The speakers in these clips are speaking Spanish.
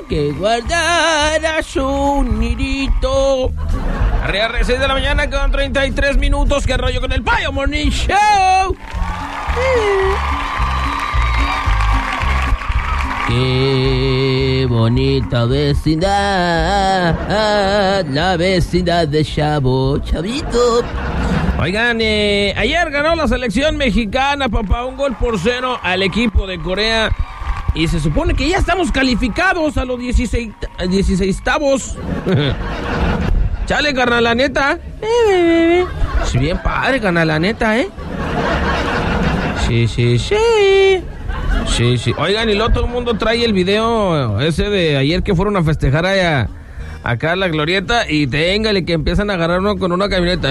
que guardara su nidito. Arriba, 6 de la mañana con 33 minutos. ¿Qué rollo con el Payo Morning Show? Qué bonita vecindad, la vecindad de Chavito. Oigan, ayer ganó la selección mexicana, papá, 1-0 al equipo de Corea. Y se supone que ya estamos calificados a los 16avos. Chale, carnal, la neta. Sí, bien padre, carnal, la neta, Sí. Oigan, y luego todo el mundo trae el video ese de ayer que fueron a festejar allá, acá a la glorieta, y téngale que empiezan a agarrar uno con una camioneta.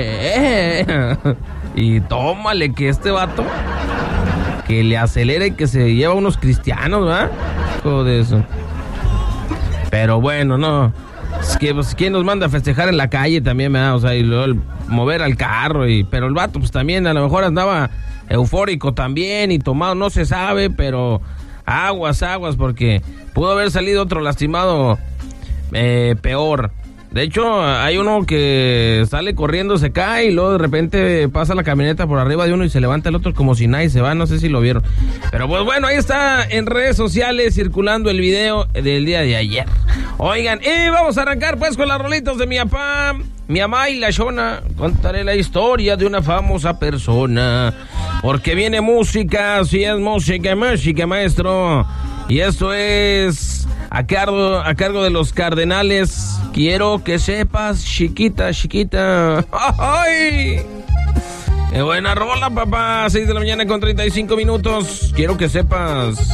Y tómale que este vato que le acelera y que se lleva unos cristianos, ¿verdad? Todo eso. Pero bueno, no. Es que, pues, ¿quién nos manda a festejar en la calle también, verdad? O sea, y luego mover al carro, pero el vato, pues también a lo mejor andaba eufórico también y tomado, no se sabe, pero aguas, porque pudo haber salido otro lastimado peor. De hecho, hay uno que sale corriendo, se cae y luego de repente pasa la camioneta por arriba de uno y se levanta el otro como si nadie se va, no sé si lo vieron. Pero pues bueno, ahí está en redes sociales circulando el video del día de ayer. Oigan, vamos a arrancar pues con las rolitas de mi papá, mi mamá y la Shona. Contaré la historia de una famosa persona, porque viene música, sí es música, maestro. Y esto es a cargo de los Cardenales. Quiero que sepas, chiquita. ¡Ay! Buena rola, papá. 6 de la mañana con 35 minutos. Quiero que sepas.